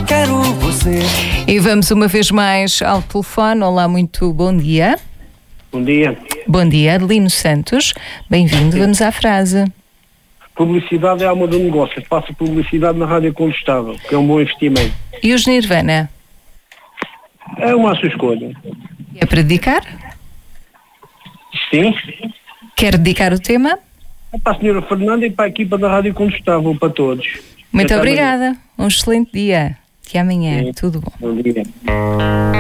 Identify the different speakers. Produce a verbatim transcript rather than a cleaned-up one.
Speaker 1: quero você.
Speaker 2: E vamos uma vez mais ao telefone. Olá, muito bom dia.
Speaker 3: Bom dia.
Speaker 2: Bom dia, Adelino Santos. Bem-vindo, vamos à frase.
Speaker 3: Publicidade é a alma do negócio. Faça publicidade na rádio contestável, que é um bom investimento.
Speaker 2: E os Nirvana?
Speaker 3: É uma sua escolha.
Speaker 2: É para dedicar?
Speaker 3: Sim.
Speaker 2: Quer dedicar o tema?
Speaker 3: É para a senhora Fernanda e para a equipa da rádio contestável, para todos.
Speaker 2: Muito
Speaker 3: Até
Speaker 2: obrigada. Um excelente dia. Até amanhã.
Speaker 3: Sim.
Speaker 2: Tudo bom.
Speaker 3: Bom dia.